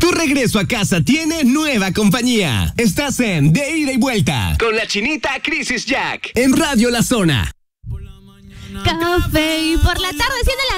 Tu regreso a casa tiene nueva compañía. Estás en De Ida y Vuelta con la chinita Crisis Jack en Radio La Zona. Café y por la tarde siendo las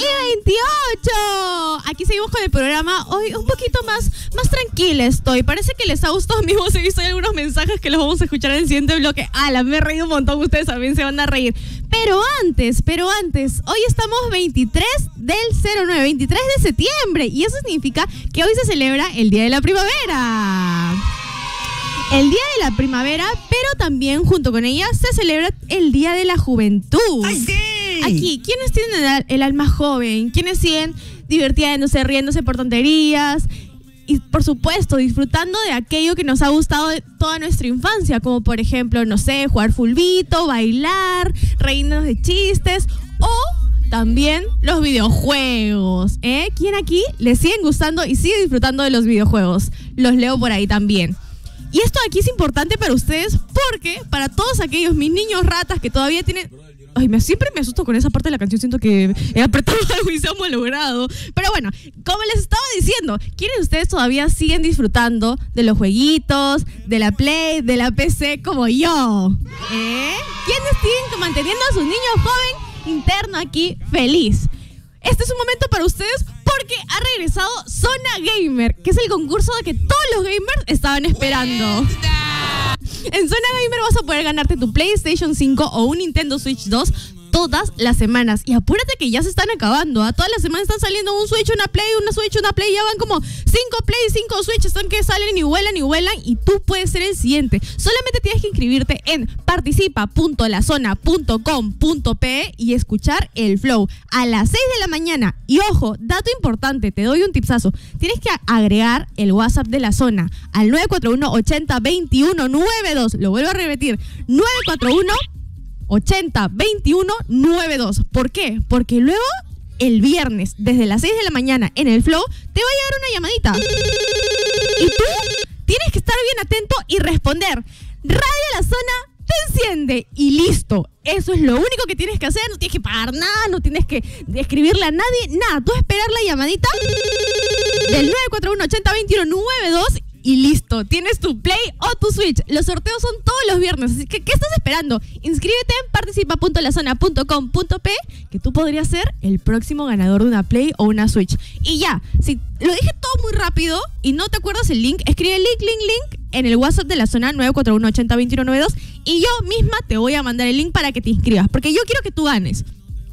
6:28. Aquí seguimos con el programa. Hoy un poquito más tranquila estoy. Parece que les ha gustado mi voz. He visto algunos mensajes que los vamos a escuchar en el siguiente bloque. Me he reído un montón. Ustedes también se van a reír. Pero antes, hoy estamos 23 de septiembre. Y eso significa que hoy se celebra el Día de la Primavera. El Día de la Primavera, pero también junto con ella se celebra el Día de la Juventud. ¡Ay, sí! Aquí, ¿quiénes tienen el alma joven? ¿Quiénes siguen divirtiéndose, riéndose por tonterías? Y, por supuesto, disfrutando de aquello que nos ha gustado de toda nuestra infancia, como por ejemplo, no sé, jugar fulbito, bailar, reírnos de chistes o también los videojuegos. ¿Quién aquí le siguen gustando y sigue disfrutando de los videojuegos? Los leo por ahí también. Y esto aquí es importante para ustedes porque para todos aquellos mis niños ratas que todavía tienen... siempre me asusto con esa parte de la canción, siento que he apretado algo y se ha malogrado. Pero bueno, como les estaba diciendo, ¿quiénes de ustedes todavía siguen disfrutando de los jueguitos, de la Play, de la PC como yo? ¿Quiénes siguen manteniendo a sus niños joven interno aquí feliz? Este es un momento para ustedes porque ha regresado Zona Gamer, que es el concurso de que todos los gamers estaban esperando. En Zona Gamer vas a poder ganarte tu PlayStation 5 o un Nintendo Switch 2 todas las semanas. Y apúrate que ya se están acabando. Todas las semanas están saliendo un Switch, una Play, una Switch, una Play. Ya van como 5 Play, 5 Switch. Están que salen y vuelan. Y tú puedes ser el siguiente. Solamente tienes que inscribirte en participa.lazona.com.pe y escuchar el flow a las 6 de la mañana. Y ojo, dato importante, te doy un tipsazo. Tienes que agregar el WhatsApp de la zona al 941-80-21-92. Lo vuelvo a repetir, 941-80-21-92. ¿Por qué? Porque luego, el viernes, desde las 6 de la mañana, en el Flow, te va a llegar una llamadita. Y tú tienes que estar bien atento y responder. Radio La Zona te enciende y listo. Eso es lo único que tienes que hacer. No tienes que pagar nada, no tienes que escribirle a nadie, nada. Tú esperar la llamadita del 941-80-21-92 y listo, tienes tu Play o tu Switch. Los sorteos son todos los viernes, así que ¿qué estás esperando? Inscríbete en participa.lazona.com.pe que tú podrías ser el próximo ganador de una Play o una Switch. Y ya, si lo dije todo muy rápido y no te acuerdas el link, escribe link en el WhatsApp de la zona 941-80-21-92 y yo misma te voy a mandar el link para que te inscribas, porque yo quiero que tú ganes.